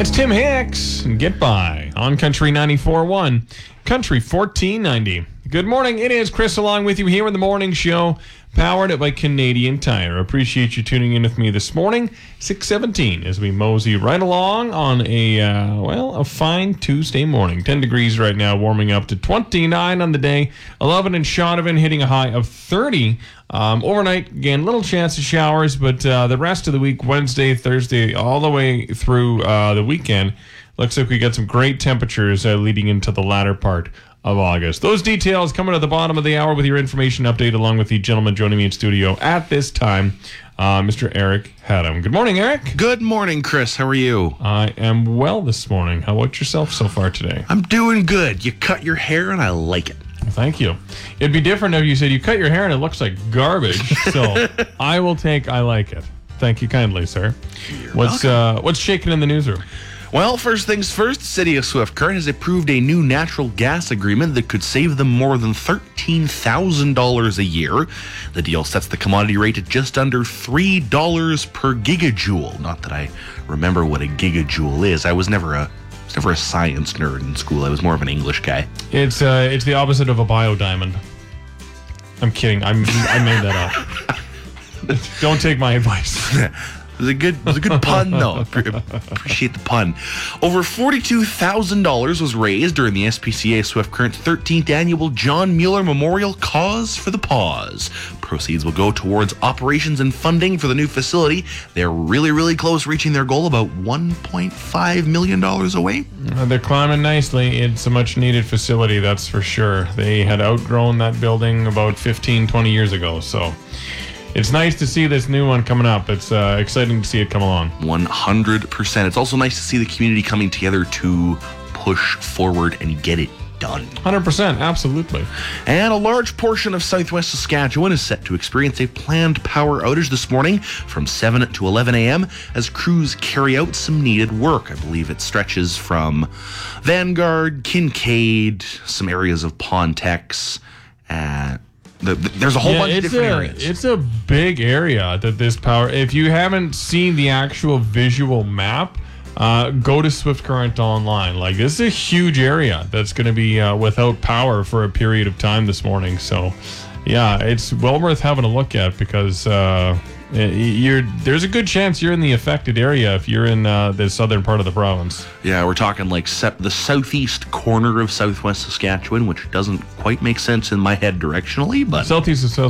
It's Tim Hicks. Get by on Country 94.1, Country 1490. Good morning. It is Chris along with you here in the morning show, powered by Canadian Tire. Appreciate you tuning in with me this morning, 6:17, as we mosey right along on a fine Tuesday morning. 10 degrees right now, warming up to 29 on the day. 11 in Shaunavon, hitting a high of 30. Overnight, again, little chance of showers, but the rest of the week, Wednesday, Thursday, all the way through the weekend, looks like we got some great temperatures leading into the latter part of August. Those details coming at the bottom of the hour with your information update, along with the gentleman joining me in studio at this time, Mr. Eric Haddam. Good morning, Eric. Good morning, Chris. How are you? I am well this morning. How about yourself so far today? I'm doing good. You cut your hair and I like it. Thank you. It'd be different if you said you cut your hair and it looks like garbage. So I like it. Thank you kindly, sir. What's shaking in the newsroom? Well, first things first, the City of Swift Current has approved a new natural gas agreement that could save them more than $13,000 a year. The deal sets the commodity rate at just under $3 per gigajoule. Not that I remember what a gigajoule is. I was never a science nerd in school. I was more of an English guy. It's the opposite of a biodiamond. I'm kidding. I made that up. Don't take my advice. It was a good pun, though. Appreciate the pun. Over $42,000 was raised during the SPCA Swift Current's 13th annual John Mueller Memorial Cause for the Pause. Proceeds will go towards operations and funding for the new facility. They're really, really close reaching their goal, about $1.5 million away. They're climbing nicely. It's a much-needed facility, that's for sure. They had outgrown that building about 15, 20 years ago, so it's nice to see this new one coming up. It's exciting to see it come along. 100%. It's also nice to see the community coming together to push forward and get it done. 100%, absolutely. And a large portion of southwest Saskatchewan is set to experience a planned power outage this morning from 7 to 11 a.m. as crews carry out some needed work. I believe it stretches from Vanguard, Kincaid, some areas of Pontex, there's a whole bunch of different areas. It's a big area that this power. If you haven't seen the actual visual map, go to Swift Current online. Like, this is a huge area that's going to be without power for a period of time this morning. So, yeah, it's well worth having a look at because there's a good chance you're in the affected area if you're in the southern part of the province. Yeah, we're talking like the southeast corner of southwest Saskatchewan, which doesn't quite make sense in my head directionally, but southeast of